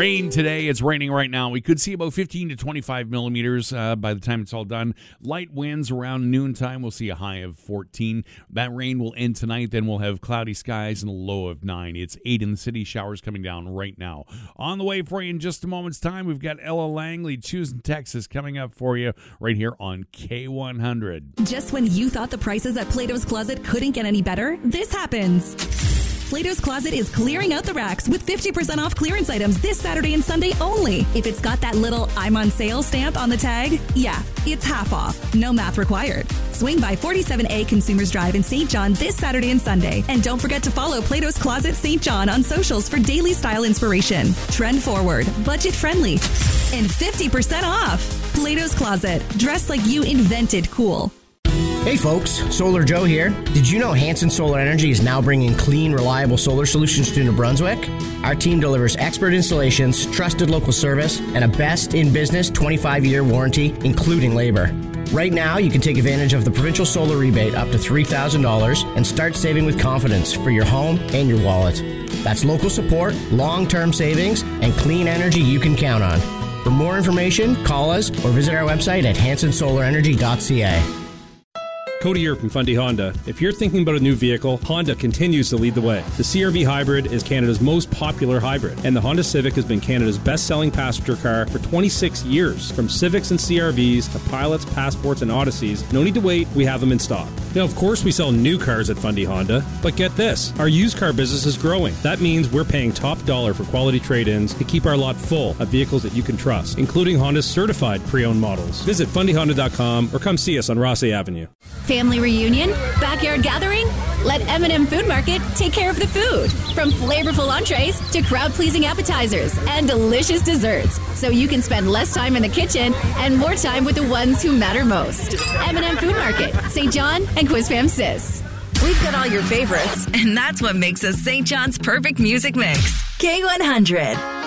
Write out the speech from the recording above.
Rain today. It's raining right now. We could see about 15 to 25 millimeters by the time it's all done. Light winds around noontime. We'll see a high of 14. That rain will end tonight. Then we'll have cloudy skies and a low of 9. It's 8 in the city. Showers coming down right now. On the way for you in just a moment's time, we've got Ella Langley, Choosing Texas, coming up for you right here on K100. Just when you thought the prices at Plato's Closet couldn't get any better, this happens. Plato's Closet is clearing out the racks with 50% off clearance items this Saturday and Sunday only. If it's got that little I'm on sale stamp on the tag, yeah, it's half off. No math required. Swing by 47A Consumers Drive in St. John this Saturday and Sunday. And don't forget to follow Plato's Closet St. John on socials for daily style inspiration. Trend forward, budget friendly, and 50% off. Plato's Closet. Dress like you invented cool. Hey folks, Solar Joe here. Did you know Hanson Solar Energy is now bringing clean, reliable solar solutions to New Brunswick? Our team delivers expert installations, trusted local service, and a best-in-business 25-year warranty, including labor. Right now, you can take advantage of the provincial solar rebate up to $3,000 and start saving with confidence for your home and your wallet. That's local support, long-term savings, and clean energy you can count on. For more information, call us or visit our website at hansonsolarenergy.ca. Cody here from Fundy Honda. If you're thinking about a new vehicle, Honda continues to lead the way. The CR-V Hybrid is Canada's most popular hybrid, and the Honda Civic has been Canada's best-selling passenger car for 26 years. From Civics and CR-Vs to Pilots, Passports, and Odysseys, no need to wait, we have them in stock. Now, of course, we sell new cars at Fundy Honda, but get this, our used car business is growing. That means we're paying top dollar for quality trade-ins to keep our lot full of vehicles that you can trust, including Honda's certified pre-owned models. Visit fundyhonda.com or come see us on Rossay Avenue. Family reunion? Backyard gathering? Let M&M Food Market take care of the food. From flavorful entrees to crowd-pleasing appetizers and delicious desserts. So you can spend less time in the kitchen and more time with the ones who matter most. M&M Food Market, St. John and Quizfam Sis. We've got all your favorites, and that's what makes us St. John's perfect music mix. K100.